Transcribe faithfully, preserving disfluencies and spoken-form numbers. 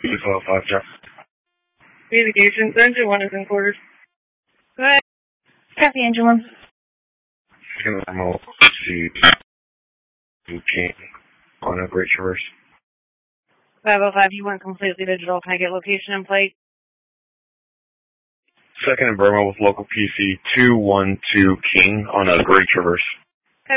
two twelve five, Jeff. Communications, engine one is in quarters. Go ahead. Copy, engine one. Second normal, see King on a Great Traverse. five oh five, you went completely digital. Can I get location and plate? Second in Burma with local P C two one two King on a Great Traverse.